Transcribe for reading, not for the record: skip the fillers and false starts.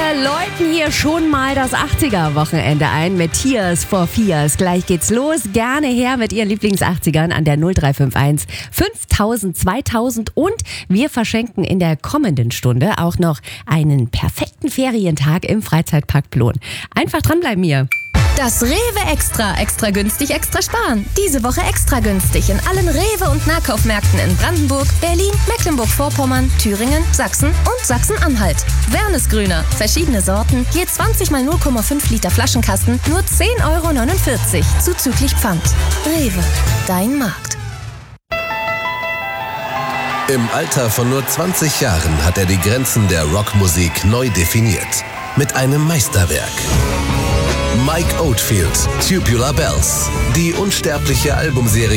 Wir läuten hier schon mal das 80er-Wochenende ein mit Tears for Fears. Gleich geht's los. Gerne her mit Ihren Lieblings-80ern an der 0351 5000 2000. Und wir verschenken in der kommenden Stunde auch noch einen perfekten Ferientag im Freizeitpark Plon. Einfach dranbleiben hier. Das Rewe Extra. Extra günstig, extra sparen. Diese Woche extra günstig in allen Rewe- und Nahkaufmärkten in Brandenburg, Berlin, Mecklenburg-Vorpommern, Thüringen, Sachsen und Sachsen-Anhalt. Wernesgrüner. Verschiedene Sorten, je 20 mal 0,5 Liter Flaschenkasten, nur 10,49 € zuzüglich Pfand. Rewe, dein Markt. Im Alter von nur 20 Jahren hat er die Grenzen der Rockmusik neu definiert. Mit einem Meisterwerk. Mike Oldfield, Tubular Bells. Die unsterbliche Albumserie